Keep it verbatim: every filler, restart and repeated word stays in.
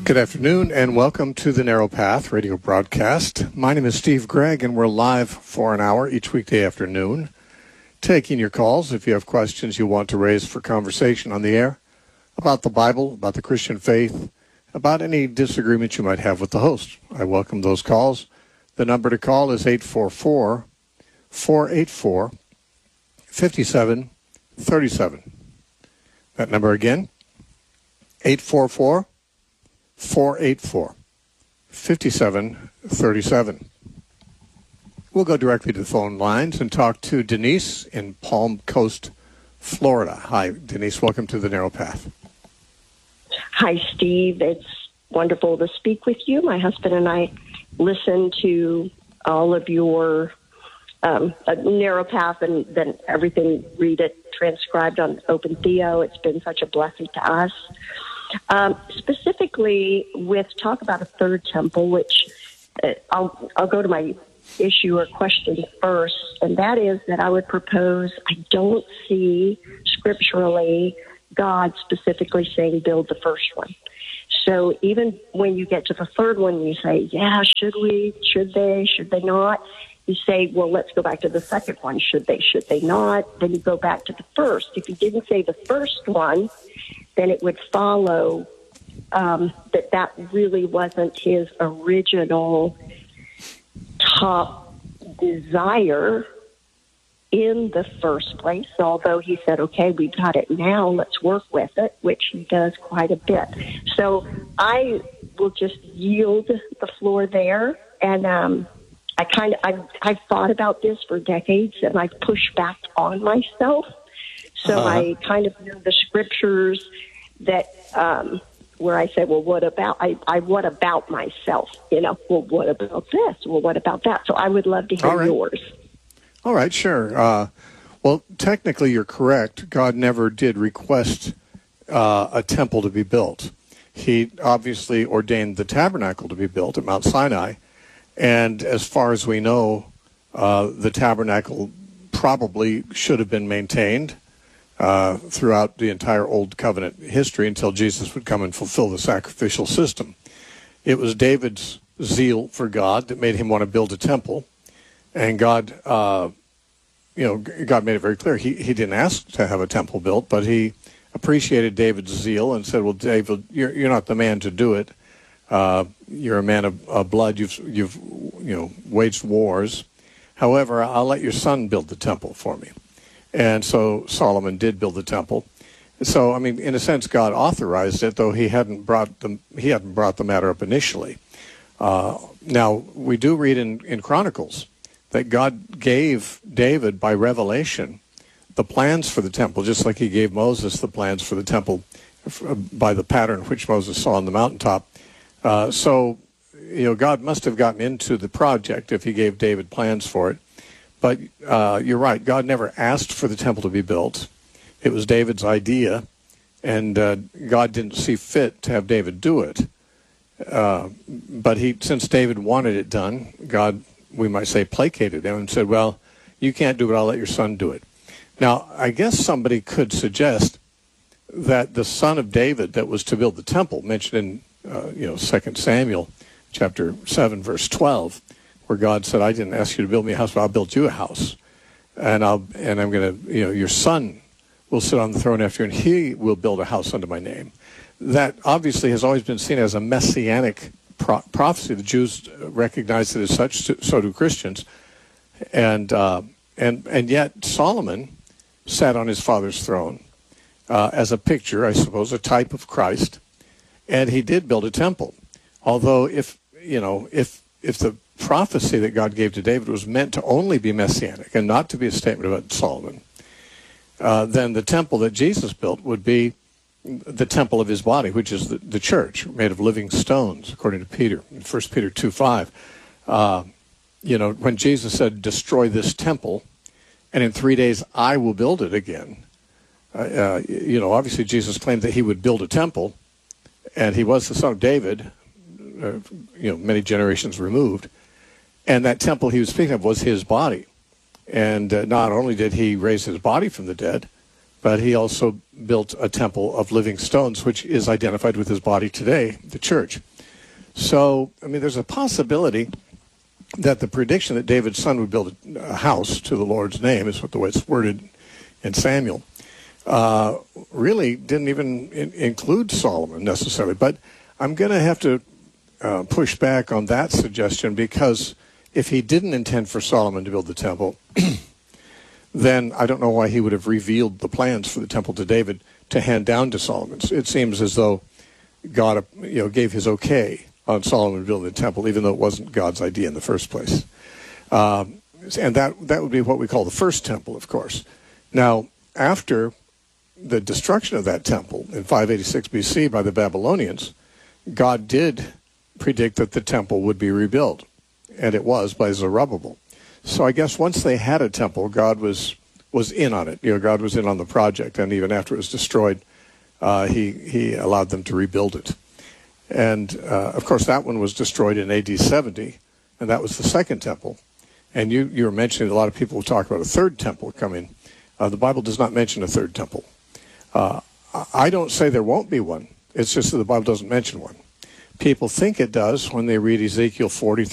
Good afternoon and welcome to the Narrow Path radio broadcast. My name is Steve Gregg and we're live for an hour each weekday afternoon, taking your calls if you have questions you want to raise for conversation on the air about the Bible, about the Christian faith, about any disagreements you might have with the host. I welcome those calls. The number to call is eight four four, four eight four, five seven three seven. That number again, eight four four, four eight four, five seven three seven. We'll go directly to the phone lines and talk to Denise in Palm Coast, Florida. Hi, Denise. Welcome to the Narrow Path. Hi, Steve. It's wonderful to speak with you. My husband and I listen to all of your um, Narrow Path and then everything, read it transcribed on Open Theo. It's been such a blessing to us. Um, specifically with talk about a third temple, which uh, I'll, I'll go to my issue or question first, and that is that I would propose I don't see scripturally God specifically saying build the first one. So even when you get to the third one, you say, yeah, should we, should they, should they not? You say, well, let's go back to the second one. Should they, should they not? Then you go back to the first. If you didn't say the first one, then it would follow um, that that really wasn't his original top desire in the first place, although he said, okay, we've got it now, let's work with it, which he does quite a bit. So I will just yield the floor there, and um, I kind of, I've, I've thought about this for decades, and I've pushed back on myself. So uh-huh. I kind of know the scriptures that um, where I say, well, what about I, I? What about myself? You know, well, what about this? Well, what about that? So I would love to hear All right. yours. All right, sure. Uh, well, technically, you're correct. God never did request uh, a temple to be built. He obviously ordained the tabernacle to be built at Mount Sinai, and as far as we know, uh, the tabernacle probably should have been maintained Uh, throughout the entire Old Covenant history until Jesus would come and fulfill the sacrificial system. It was David's zeal for God that made him want to build a temple, and God, uh, you know, God made it very clear. He he didn't ask to have a temple built, but he appreciated David's zeal and said, "Well, David, you're you're not the man to do it. Uh, you're a man of, of blood. You've you've you know waged wars. However, I'll let your son build the temple for me." And so Solomon did build the temple. So, I mean, in a sense, God authorized it, though he hadn't brought the, he hadn't brought the matter up initially. Uh, now, we do read in, in Chronicles that God gave David, by revelation, the plans for the temple, just like he gave Moses the plans for the temple by the pattern which Moses saw on the mountaintop. Uh, so, you know, God must have gotten into the project if he gave David plans for it. But uh, you're right. God never asked for the temple to be built. It was David's idea, and uh, God didn't see fit to have David do it. Uh, but he, since David wanted it done, God, we might say, placated him and said, well, you can't do it, I'll let your son do it. Now, I guess somebody could suggest that the son of David that was to build the temple, mentioned in uh, you know Second Samuel chapter seven, verse twelve, where God said, I didn't ask you to build me a house, but I'll build you a house. And I'll and I'm going to, you know, your son will sit on the throne after you, and he will build a house under my name. That obviously has always been seen as a messianic pro- prophecy. The Jews recognize it as such, so do Christians. And uh, and and yet Solomon sat on his father's throne uh, as a picture, I suppose, a type of Christ. And he did build a temple. Although if, you know, if if the prophecy that God gave to David was meant to only be messianic and not to be a statement about Solomon, uh, then the temple that Jesus built would be the temple of his body, which is the, the church, made of living stones, according to Peter, in First Peter two five. Uh, you know, when Jesus said, destroy this temple, and in three days I will build it again, uh, uh, you know, obviously Jesus claimed that he would build a temple, and he was the son of David, uh, you know, many generations removed. And that temple he was speaking of was his body. And uh, not only did he raise his body from the dead, but he also built a temple of living stones, which is identified with his body today, the church. So, I mean, there's a possibility that the prediction that David's son would build a house to the Lord's name, is what the way it's worded in Samuel, uh, really didn't even in- include Solomon necessarily. But I'm going to have to uh, push back on that suggestion, because if he didn't intend for Solomon to build the temple, then I don't know why he would have revealed the plans for the temple to David to hand down to Solomon. It seems as though God, you know, gave his okay on Solomon building the temple, even though it wasn't God's idea in the first place. Um, and that that would be what we call the first temple, of course. Now, after the destruction of that temple in five eighty-six B C by the Babylonians, God did predict that the temple would be rebuilt, and it was by Zerubbabel. So I guess once they had a temple, God was was in on it. You know, God was in on the project, and even after it was destroyed, uh, he he allowed them to rebuild it. And uh, of course, that one was destroyed in A D seventy, and that was the second temple. And you you were mentioning a lot of people will talk about a third temple coming. Uh, the Bible does not mention a third temple. Uh, I don't say there won't be one. It's just that the Bible doesn't mention one. People think it does when they read Ezekiel forty